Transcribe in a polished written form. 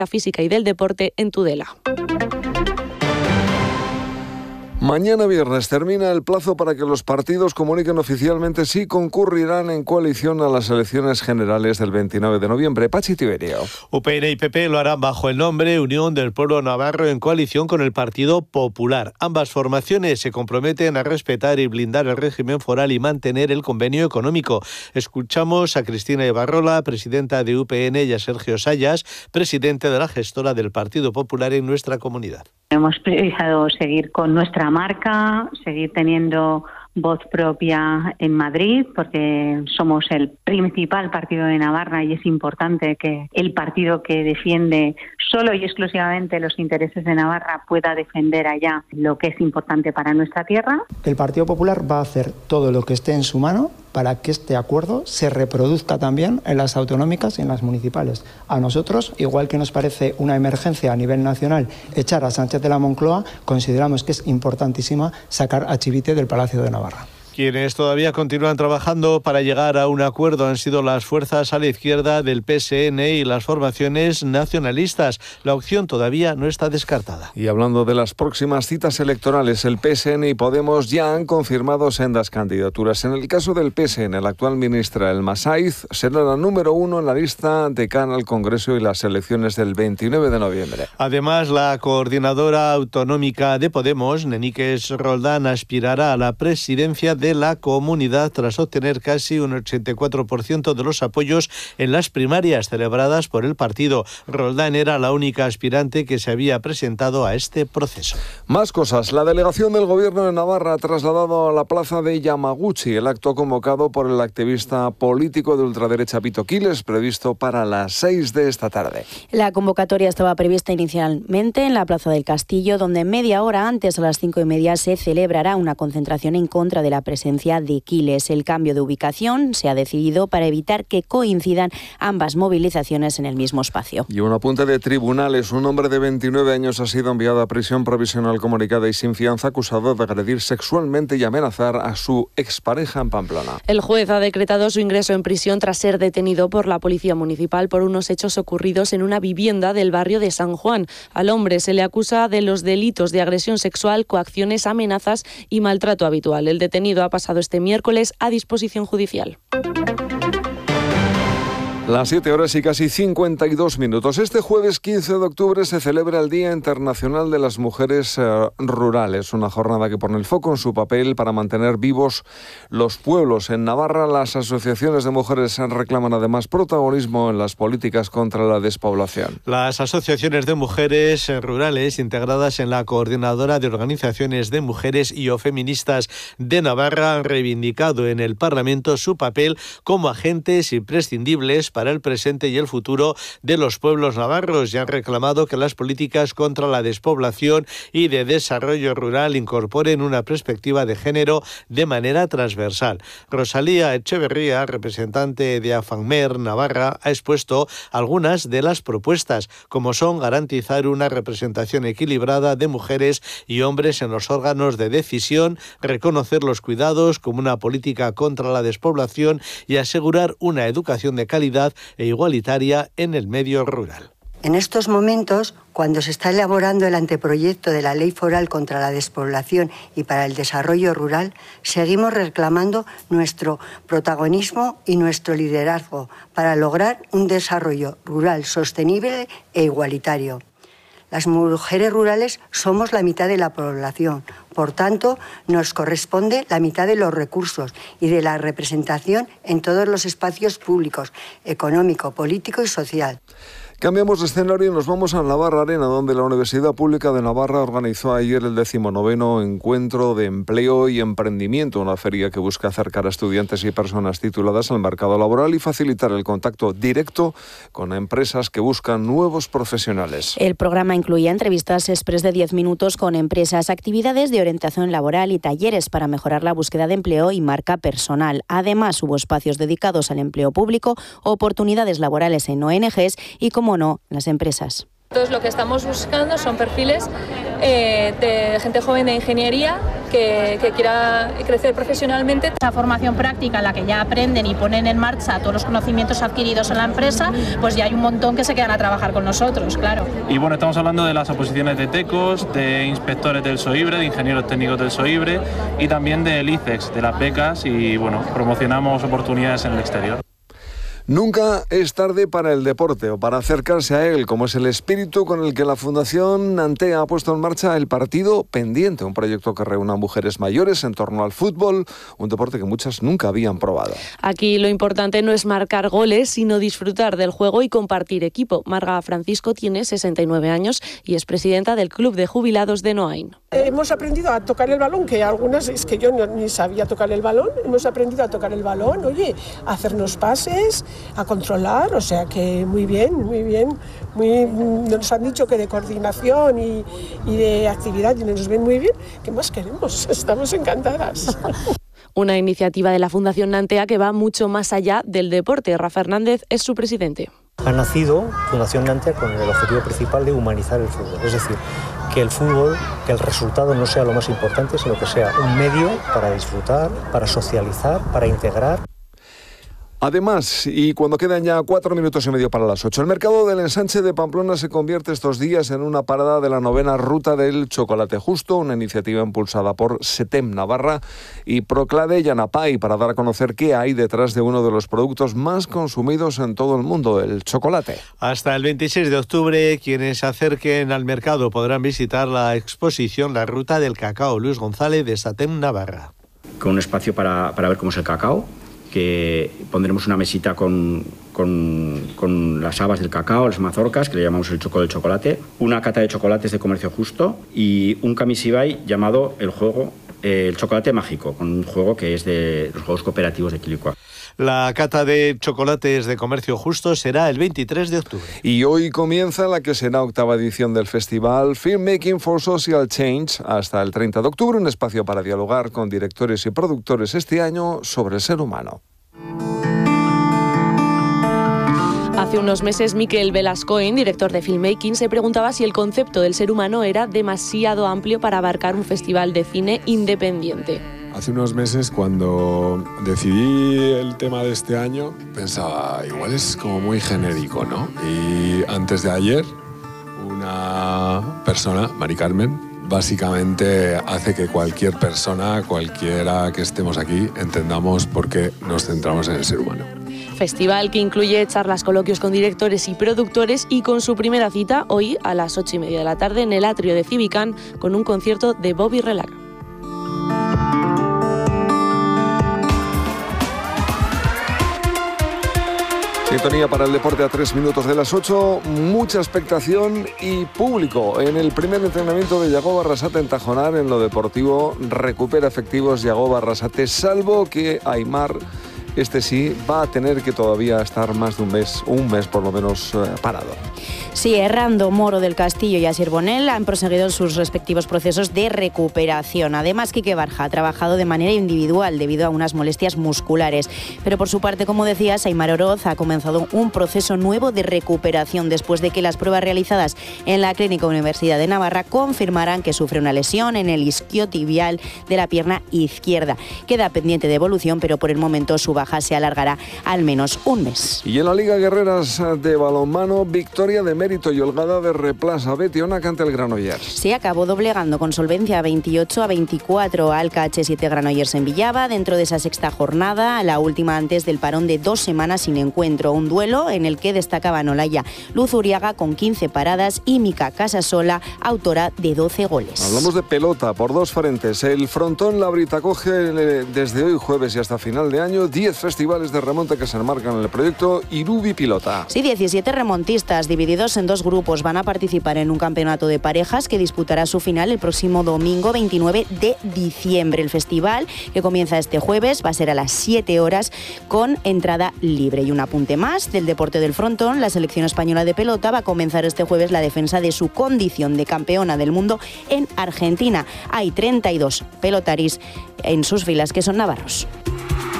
Física y del Deporte en Tudela. Mañana viernes termina el plazo para que los partidos comuniquen oficialmente si concurrirán en coalición a las elecciones generales del 29 de noviembre. Pachi Tiberio. UPN y PP lo harán bajo el nombre Unión del Pueblo Navarro en coalición con el Partido Popular. Ambas formaciones se comprometen a respetar y blindar el régimen foral y mantener el convenio económico. Escuchamos a Cristina Ibarrola, presidenta de UPN, y a Sergio Sayas, presidente de la gestora del Partido Popular en nuestra comunidad. Hemos priorizado seguir con nuestra marca, seguir teniendo voz propia en Madrid, porque somos el principal partido de Navarra y es importante que el partido que defiende solo y exclusivamente los intereses de Navarra pueda defender allá lo que es importante para nuestra tierra. El Partido Popular va a hacer todo lo que esté en su mano para que este acuerdo se reproduzca también en las autonómicas y en las municipales. A nosotros, igual que nos parece una emergencia a nivel nacional echar a Sánchez de la Moncloa, consideramos que es importantísima sacar a Chivite del Palacio de Navarra. Quienes todavía continúan trabajando para llegar a un acuerdo han sido las fuerzas a la izquierda del PSN y las formaciones nacionalistas. La opción todavía no está descartada. Y hablando de las próximas citas electorales, el PSN y Podemos ya han confirmado sendas candidaturas. En el caso del PSN, la actual ministra Elma Saiz será la número 1 en la lista de cara al Congreso y las elecciones del 29 de noviembre. Además, la coordinadora autonómica de Podemos, Neníquez Roldán, aspirará a la presidencia de la comunidad tras obtener casi un 84% de los apoyos en las primarias celebradas por el partido. Roldán era la única aspirante que se había presentado a este proceso. Más cosas. La delegación del Gobierno de Navarra ha trasladado a la plaza de Yamaguchi el acto convocado por el activista político de ultraderecha Vito Quiles, previsto para las 6 de esta tarde. La convocatoria estaba prevista inicialmente en la Plaza del Castillo, donde media hora antes, a las 5:30, se celebrará una concentración en contra de la presencia de Quiles. El cambio de ubicación se ha decidido para evitar que coincidan ambas movilizaciones en el mismo espacio. Y un apunte de tribunales. Un hombre de 29 años ha sido enviado a prisión provisional comunicada y sin fianza, acusado de agredir sexualmente y amenazar a su expareja en Pamplona. El juez ha decretado su ingreso en prisión tras ser detenido por la Policía Municipal por unos hechos ocurridos en una vivienda del barrio de San Juan. Al hombre se le acusa de los delitos de agresión sexual, coacciones, amenazas y maltrato habitual. El detenido ha pasado este miércoles a disposición judicial. Las 7 horas y casi 52 minutos. Este jueves 15 de octubre se celebra el Día Internacional de las Mujeres Rurales, una jornada que pone el foco en su papel para mantener vivos los pueblos. En Navarra, las asociaciones de mujeres reclaman además protagonismo en las políticas contra la despoblación. Las asociaciones de mujeres rurales, integradas en la Coordinadora de Organizaciones de Mujeres y o Feministas de Navarra, han reivindicado en el Parlamento su papel como agentes imprescindibles para el presente y el futuro de los pueblos navarros y han reclamado que las políticas contra la despoblación y de desarrollo rural incorporen una perspectiva de género de manera transversal. Rosalía Echeverría, representante de AFANMER Navarra, ha expuesto algunas de las propuestas, como son garantizar una representación equilibrada de mujeres y hombres en los órganos de decisión, reconocer los cuidados como una política contra la despoblación y asegurar una educación de calidad e igualitaria en el medio rural. En estos momentos, cuando se está elaborando el anteproyecto de la Ley Foral contra la Despoblación y para el Desarrollo Rural, seguimos reclamando nuestro protagonismo y nuestro liderazgo para lograr un desarrollo rural sostenible e igualitario. Las mujeres rurales somos la mitad de la población, por tanto, nos corresponde la mitad de los recursos y de la representación en todos los espacios públicos, económico, político y social. Cambiamos de escenario y nos vamos a Navarra Arena, donde la Universidad Pública de Navarra organizó ayer el 19º Encuentro de Empleo y Emprendimiento, una feria que busca acercar a estudiantes y personas tituladas al mercado laboral y facilitar el contacto directo con empresas que buscan nuevos profesionales. El programa incluía entrevistas express de 10 minutos con empresas, actividades de orientación laboral y talleres para mejorar la búsqueda de empleo y marca personal. Además, hubo espacios dedicados al empleo público, oportunidades laborales en ONGs y, como no, las empresas. Entonces, lo que estamos buscando son perfiles de gente joven de ingeniería que quiera crecer profesionalmente. Esa formación práctica en la que ya aprenden y ponen en marcha todos los conocimientos adquiridos en la empresa, pues ya hay un montón que se quedan a trabajar con nosotros, claro. Y bueno, estamos hablando de las oposiciones de TECOS, de inspectores del SOIBRE, de ingenieros técnicos del SOIBRE y también del ICEX, de las becas, y bueno, promocionamos oportunidades en el exterior. Nunca es tarde para el deporte o para acercarse a él, como es el espíritu con el que la Fundación Nantea ha puesto en marcha el Partido Pendiente, un proyecto que reúne a mujeres mayores en torno al fútbol, un deporte que muchas nunca habían probado. Aquí lo importante no es marcar goles, sino disfrutar del juego y compartir equipo. Marga Francisco tiene 69 años y es presidenta del Club de Jubilados de Noain. Hemos aprendido a tocar el balón, que algunas es que yo ni sabía tocar el balón. Hemos aprendido a tocar el balón, oye, a hacernos pases, a controlar, o sea que muy bien. Nos han dicho que de coordinación y de actividad y nos ven muy bien. ¿Qué más queremos? Estamos encantadas. Una iniciativa de la Fundación Nantea que va mucho más allá del deporte. Rafa Hernández es su presidente. Ha nacido Fundación Nantea con el objetivo principal de humanizar el fútbol, es decir, que el fútbol, que el resultado no sea lo más importante, sino que sea un medio para disfrutar, para socializar, para integrar. Además, y cuando quedan ya 4 minutos y medio para las 8, el mercado del Ensanche de Pamplona se convierte estos días en una parada de la 9ª ruta del chocolate justo, una iniciativa impulsada por SETEM Navarra y Proclade Yanapay para dar a conocer qué hay detrás de uno de los productos más consumidos en todo el mundo, el chocolate. Hasta el 26 de octubre, quienes se acerquen al mercado podrán visitar la exposición La Ruta del Cacao Luis González de SETEM Navarra. Con un espacio para ver cómo es el cacao, que pondremos una mesita con las habas del cacao, las mazorcas, que le llamamos el choco del chocolate, una cata de chocolates de comercio justo y un kamishibai llamado el chocolate mágico, con un juego que es de los juegos cooperativos de Quilicua. La cata de chocolates de comercio justo será el 23 de octubre. Y hoy comienza la que será 8ª edición del festival Filmmaking for Social Change hasta el 30 de octubre, un espacio para dialogar con directores y productores este año sobre el ser humano. Hace unos meses, Miquel Velascoen, director de Filmmaking, se preguntaba si el concepto del ser humano era demasiado amplio para abarcar un festival de cine independiente. Hace unos meses, cuando decidí el tema de este año, pensaba, igual es como muy genérico, ¿no? Y antes de ayer, una persona, Mari Carmen, básicamente hace que cualquier persona, cualquiera que estemos aquí, entendamos por qué nos centramos en el ser humano. Festival que incluye charlas, coloquios con directores y productores y con su primera cita hoy a las 8:30 de la tarde en el atrio de Civicán con un concierto de Bobby Relaca. Sintonía para el deporte a 3 minutos de las 8, mucha expectación y público. En el primer entrenamiento de Yagoba Arrasate en Tajonar, en lo deportivo, recupera efectivos Yagoba Arrasate, salvo que Aimar, este sí, va a tener que todavía estar más de un mes por lo menos parado. Sí, Errando, Moro del Castillo y Asier Bonel han proseguido sus respectivos procesos de recuperación. Además, Quique Barja ha trabajado de manera individual debido a unas molestias musculares. Pero por su parte, como decías, Aimar Oroz ha comenzado un proceso nuevo de recuperación después de que las pruebas realizadas en la Clínica Universidad de Navarra confirmaran que sufre una lesión en el isquiotibial de la pierna izquierda. Queda pendiente de evolución, pero por el momento su baja se alargará al menos un mes. Y en la Liga Guerreras de balonmano, victoria de mérito y holgada de Replasa Betionac ante el Granollers. Se acabó doblegando con solvencia 28-24 al KH7 Granollers en Villaba dentro de esa sexta jornada, la última antes del parón de 2 semanas sin encuentro. Un duelo en el que destacaban Olaya Luzuriaga con 15 paradas y Mica Casasola, autora de 12 goles. Hablamos de pelota por 2 frentes. El frontón Labrit acoge desde hoy jueves y hasta final de año 10 festivales de remonte que se enmarcan en el proyecto Irubi Pilota. Sí, 17 remontistas divididos en 2 grupos van a participar en un campeonato de parejas que disputará su final el próximo domingo 29 de diciembre. El festival, que comienza este jueves, va a ser a las 7 horas con entrada libre. Y un apunte más del deporte del frontón, la selección española de pelota va a comenzar este jueves la defensa de su condición de campeona del mundo en Argentina. Hay 32 pelotaris en sus filas que son navarros.